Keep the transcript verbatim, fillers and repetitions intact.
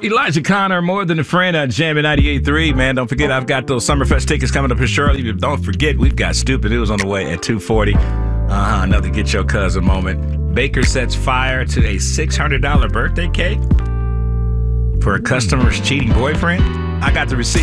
Elijah Connor, More Than a Friend on Jammin' ninety-eight point three. Man, don't forget, I've got those Summerfest tickets coming up here shortly. Don't forget, we've got Stupid News on the way at two forty. Uh-huh, another Get Your Cousin moment. Baker sets fire to a six hundred dollars birthday cake for a customer's cheating boyfriend. I got the receipt.